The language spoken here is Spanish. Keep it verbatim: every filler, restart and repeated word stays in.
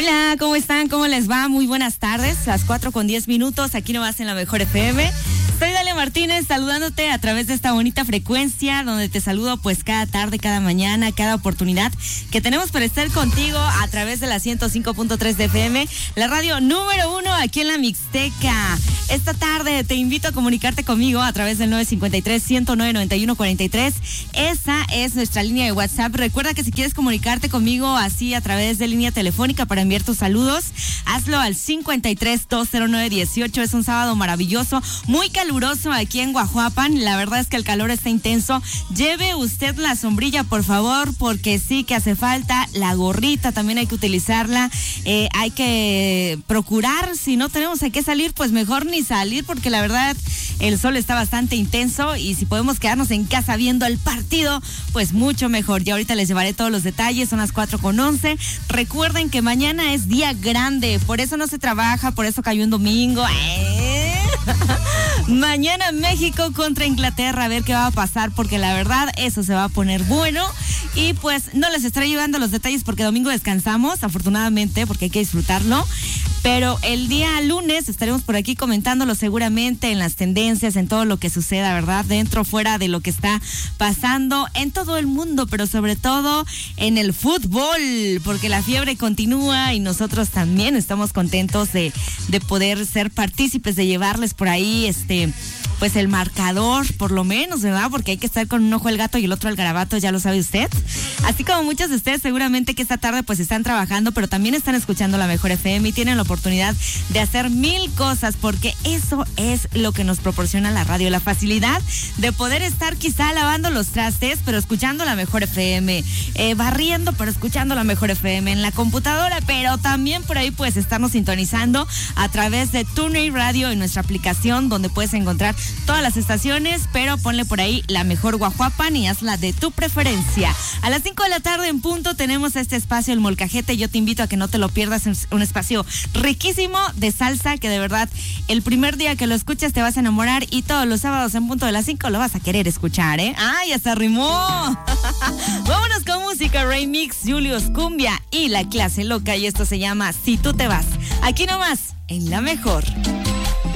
Hola, ¿cómo están? ¿Cómo les va? Muy buenas tardes, las cuatro con diez minutos, aquí nomás en la Mejor F M. Soy Dalia Martínez saludándote a través de esta bonita frecuencia donde te saludo pues cada tarde, cada mañana, cada oportunidad que tenemos para estar contigo a través de la ciento cinco punto tres de F M, la radio número uno aquí en la Mixteca. Esta tarde te invito a comunicarte conmigo a través del nueve cinco tres, ciento nueve, noventa y uno cuarenta y tres. Esa es nuestra línea de WhatsApp. Recuerda que si quieres comunicarte conmigo así a través de línea telefónica para enviar tus saludos, hazlo al cincuenta y tres, dos cero nueve, dieciocho. Es un sábado maravilloso, muy caluroso aquí en Guajuapan. La verdad es que el calor está intenso. Lleve usted la sombrilla, por favor, porque sí que hace falta. La gorrita también hay que utilizarla. Eh, hay que procurar, si no tenemos a qué salir, pues mejor ni salir, porque la verdad el sol está bastante intenso y si podemos quedarnos en casa viendo el partido, pues mucho mejor. Y ahorita les llevaré todos los detalles, son las cuatro con once. Recuerden que mañana es día grande, por eso no se trabaja, por eso cayó un domingo. ¿Eh? Mañana México contra Inglaterra, a ver qué va a pasar, porque la verdad eso se va a poner bueno. Y pues no les estaré llevando los detalles porque domingo descansamos, afortunadamente, porque hay que disfrutarlo. Pero el día lunes estaremos por aquí comentándolo seguramente en las tendencias, en todo lo que suceda, ¿verdad? Dentro, fuera de lo que está pasando en todo el mundo, pero sobre todo en el fútbol, porque la fiebre continúa y nosotros también estamos contentos de, de poder ser partícipes, de llevarles por ahí este... pues el marcador, por lo menos, ¿verdad? Porque hay que estar con un ojo al gato y el otro al garabato, ya lo sabe usted. Así como muchos de ustedes seguramente que esta tarde pues están trabajando, pero también están escuchando la Mejor F M y tienen la oportunidad de hacer mil cosas, porque eso es lo que nos proporciona la radio, la facilidad de poder estar quizá lavando los trastes, pero escuchando la Mejor F M, eh, barriendo, pero escuchando la Mejor F M en la computadora, pero también por ahí pues estarnos sintonizando a través de TuneIn Radio en nuestra aplicación, donde puedes encontrar todas las estaciones, pero ponle por ahí la Mejor Guajuapan y hazla de tu preferencia. A las cinco de la tarde en punto tenemos este espacio, el Molcajete. Yo te invito a que no te lo pierdas, es un espacio riquísimo de salsa que de verdad el primer día que lo escuchas te vas a enamorar y todos los sábados en punto de las cinco lo vas a querer escuchar, ¿eh? ¡Ay, hasta rimó! Vámonos con música, remix, Julius Cumbia y La Clase Loca, y esto se llama Si Tú Te Vas. Aquí nomás, en La Mejor.